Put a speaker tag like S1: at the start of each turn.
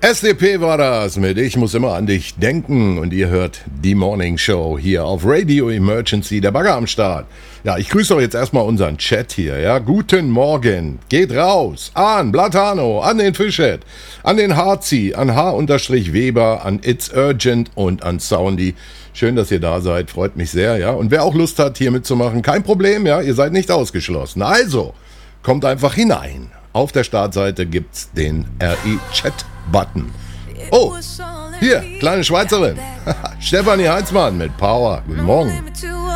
S1: SDP war das mit Ich muss immer an dich denken und ihr hört die Morning Show hier auf Radio Emergency, der Bagger am Start. Ja, ich grüße doch jetzt erstmal unseren Chat hier, ja. Guten Morgen, geht raus an Blatano, an den Fischhead, an den Harzi, an H-Weber, an It's Urgent und an Soundy. Schön, dass ihr da seid, freut mich sehr, ja. Und wer auch Lust hat, hier mitzumachen, kein Problem, ja, ihr seid nicht ausgeschlossen. Also, kommt einfach hinein. Auf der Startseite gibt's den RI-Chat-Button. Oh, hier, kleine Schweizerin. Stefanie Heinzmann mit Power. Guten Morgen.